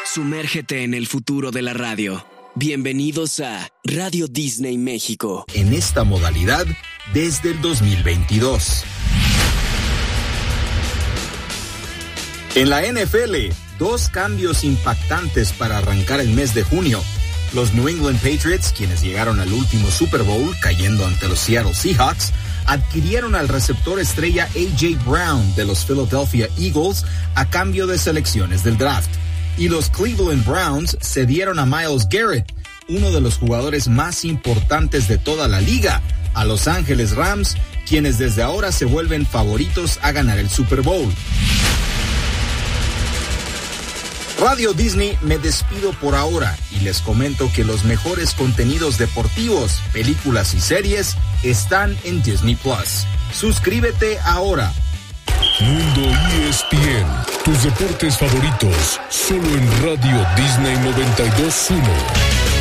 Sumérgete en el futuro de la radio. Bienvenidos a Radio Disney México. En esta modalidad desde el 2022. En la NFL, 2 cambios impactantes para arrancar el mes de junio. Los New England Patriots, quienes llegaron al último Super Bowl cayendo ante los Seattle Seahawks, adquirieron al receptor estrella A.J. Brown de los Philadelphia Eagles a cambio de selecciones del draft. Y los Cleveland Browns cedieron a Myles Garrett, uno de los jugadores más importantes de toda la liga, a Los Ángeles Rams, quienes desde ahora se vuelven favoritos a ganar el Super Bowl. Radio Disney me despido por ahora y les comento que los mejores contenidos deportivos, películas y series están en Disney Plus. Suscríbete ahora. Mundo ESPN, tus deportes favoritos, solo en Radio Disney 92.1.